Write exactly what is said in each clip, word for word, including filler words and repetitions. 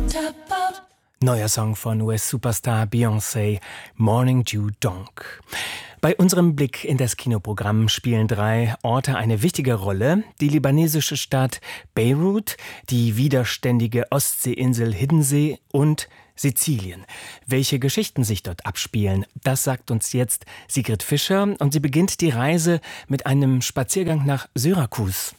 Neuer Song von U S-Superstar Beyoncé, Morning Dew Donk. Bei unserem Blick in das Kinoprogramm spielen drei Orte eine wichtige Rolle. Die libanesische Stadt Beirut, die widerständige Ostseeinsel Hiddensee und Sizilien. Welche Geschichten sich dort abspielen, das sagt uns jetzt Sigrid Fischer. Und sie beginnt die Reise mit einem Spaziergang nach Syrakus.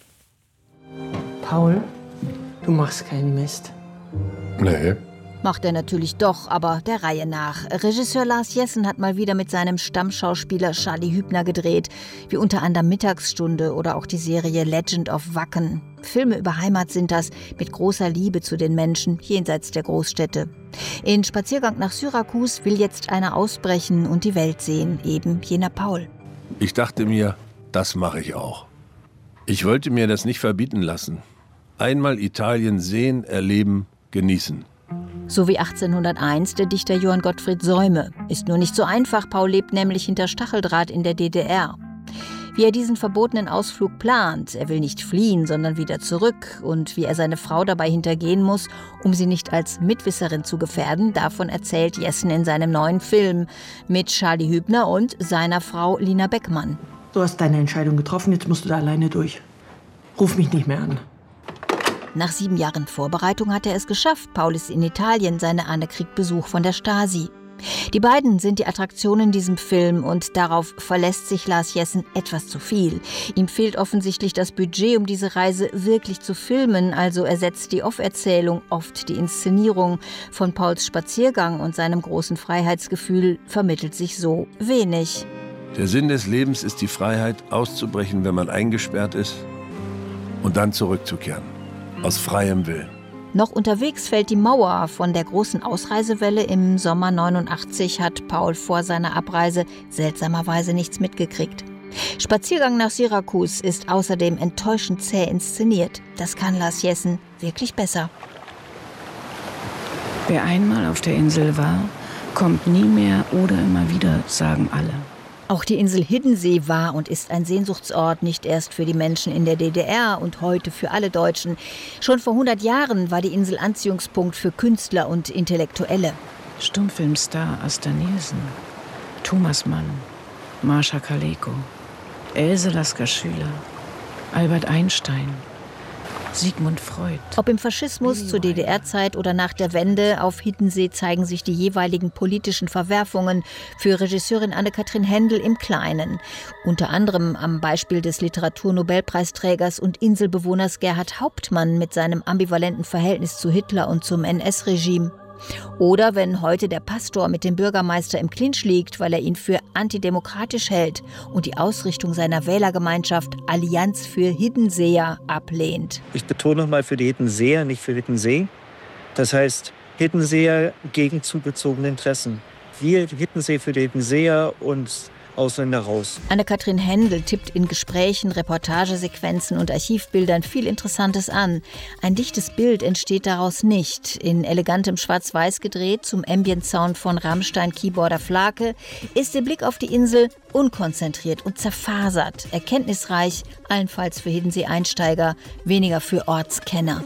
Paul, du machst keinen Mist. Nee. Macht er natürlich doch, aber der Reihe nach. Regisseur Lars Jessen hat mal wieder mit seinem Stammschauspieler Charlie Hübner gedreht, wie unter anderem Mittagsstunde oder auch die Serie Legend of Wacken. Filme über Heimat sind das, mit großer Liebe zu den Menschen jenseits der Großstädte. In Spaziergang nach Syrakus will jetzt einer ausbrechen und die Welt sehen, eben jener Paul. Ich dachte mir, das mache ich auch. Ich wollte mir das nicht verbieten lassen. Einmal Italien sehen, erleben, genießen. So wie achtzehnhunderteins der Dichter Johann Gottfried Säume. Ist nur nicht so einfach, Paul lebt nämlich hinter Stacheldraht in der D D R. Wie er diesen verbotenen Ausflug plant, er will nicht fliehen, sondern wieder zurück, und wie er seine Frau dabei hintergehen muss, um sie nicht als Mitwisserin zu gefährden, davon erzählt Jessen in seinem neuen Film mit Charlie Hübner und seiner Frau Lina Beckmann. Du hast deine Entscheidung getroffen, jetzt musst du da alleine durch. Ruf mich nicht mehr an. Nach sieben Jahren Vorbereitung hat er es geschafft. Paul ist in Italien, seine Anne kriegt Besuch von der Stasi. Die beiden sind die Attraktion in diesem Film und darauf verlässt sich Lars Jessen etwas zu viel. Ihm fehlt offensichtlich das Budget, um diese Reise wirklich zu filmen, also ersetzt die Off-Erzählung oft die Inszenierung. Von Pauls Spaziergang und seinem großen Freiheitsgefühl vermittelt sich so wenig. Der Sinn des Lebens ist die Freiheit, auszubrechen, wenn man eingesperrt ist, und dann zurückzukehren. Aus freiem Willen. Noch unterwegs fällt die Mauer. Von der großen Ausreisewelle im Sommer neunundachtzig hat Paul vor seiner Abreise seltsamerweise nichts mitgekriegt. Spaziergang nach Syrakus ist außerdem enttäuschend zäh inszeniert. Das kann Lars Jessen wirklich besser. Wer einmal auf der Insel war, kommt nie mehr oder immer wieder, sagen alle. Auch die Insel Hiddensee war und ist ein Sehnsuchtsort, nicht erst für die Menschen in der D D R und heute für alle Deutschen. Schon vor hundert Jahren war die Insel Anziehungspunkt für Künstler und Intellektuelle. Stummfilmstar Asta Nielsen, Thomas Mann, Marsha Kaleko, Else Lasker-Schüler, Albert Einstein, Sigmund Freud. Ob im Faschismus, zur D D R-Zeit oder nach der Wende, auf Hiddensee zeigen sich die jeweiligen politischen Verwerfungen für Regisseurin Anne-Kathrin Hendel im Kleinen. Unter anderem am Beispiel des Literaturnobelpreisträgers und Inselbewohners Gerhard Hauptmann mit seinem ambivalenten Verhältnis zu Hitler und zum N S-Regime. Oder wenn heute der Pastor mit dem Bürgermeister im Clinch liegt, weil er ihn für antidemokratisch hält und die Ausrichtung seiner Wählergemeinschaft Allianz für Hiddenseer ablehnt. Ich betone nochmal für die Hiddenseer, nicht für Hiddensee. Das heißt, Hiddenseer gegen zugezogene Interessen. Wir, Hiddensee für die Hiddenseer und Ausländer raus. Anne-Kathrin Hendel tippt in Gesprächen, Reportagesequenzen und Archivbildern viel Interessantes an. Ein dichtes Bild entsteht daraus nicht. In elegantem Schwarz-Weiß gedreht, zum Ambient-Sound von Rammstein-Keyboarder Flake, ist der Blick auf die Insel unkonzentriert und zerfasert, erkenntnisreich, allenfalls für Hiddensee-Einsteiger, weniger für Ortskenner.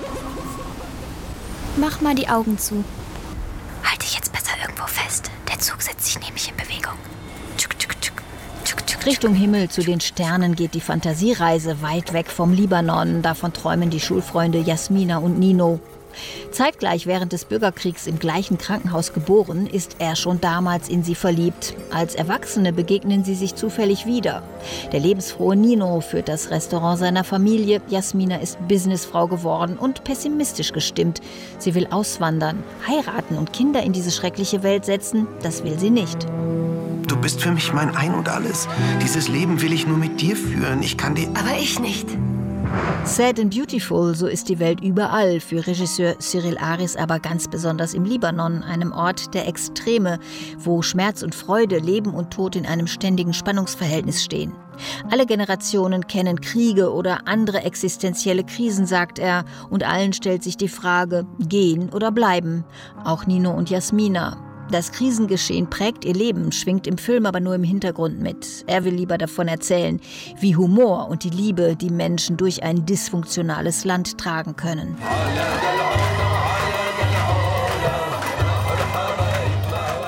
Mach mal die Augen zu. Halt dich jetzt besser irgendwo fest. Der Zug setzt sich nämlich in Bewegung. Richtung Himmel zu den Sternen geht die Fantasiereise, weit weg vom Libanon. Davon träumen die Schulfreunde Jasmina und Nino. Zeitgleich während des Bürgerkriegs im gleichen Krankenhaus geboren, ist er schon damals in sie verliebt. Als Erwachsene begegnen sie sich zufällig wieder. Der lebensfrohe Nino führt das Restaurant seiner Familie. Jasmina ist Businessfrau geworden und pessimistisch gestimmt. Sie will auswandern, heiraten und Kinder in diese schreckliche Welt setzen. Das will sie nicht. Du bist für mich mein Ein und Alles. Dieses Leben will ich nur mit dir führen. Ich kann dir... Aber ich nicht. Sad and beautiful, so ist die Welt überall. Für Regisseur Cyril Aris aber ganz besonders im Libanon, einem Ort der Extreme, wo Schmerz und Freude, Leben und Tod in einem ständigen Spannungsverhältnis stehen. Alle Generationen kennen Kriege oder andere existenzielle Krisen, sagt er, und allen stellt sich die Frage, gehen oder bleiben. Auch Nino und Jasmina. Das Krisengeschehen prägt ihr Leben, schwingt im Film aber nur im Hintergrund mit. Er will lieber davon erzählen, wie Humor und die Liebe die Menschen durch ein dysfunktionales Land tragen können.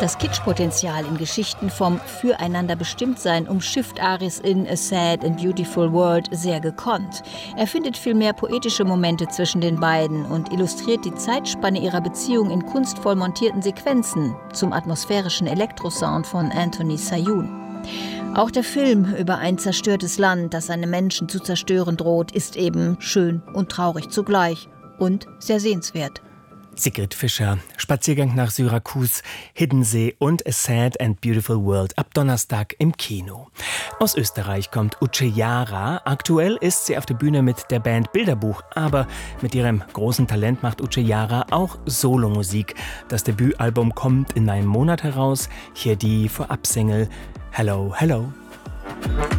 Das Kitschpotenzial in Geschichten vom Füreinander Bestimmtsein umschifft Aris in A Sad and Beautiful World sehr gekonnt. Er findet vielmehr poetische Momente zwischen den beiden und illustriert die Zeitspanne ihrer Beziehung in kunstvoll montierten Sequenzen zum atmosphärischen Elektrosound von Anthony Sayun. Auch der Film über ein zerstörtes Land, das seine Menschen zu zerstören droht, ist eben schön und traurig zugleich und sehr sehenswert. Sigrid Fischer, Spaziergang nach Syrakus, Hiddensee und A Sad and Beautiful World ab Donnerstag im Kino. Aus Österreich kommt Uche Jara. Aktuell ist sie auf der Bühne mit der Band Bilderbuch, aber mit ihrem großen Talent macht Uche Jara auch Solomusik. Das Debütalbum kommt in einem Monat heraus. Hier die Vorabsingle Hello, Hello.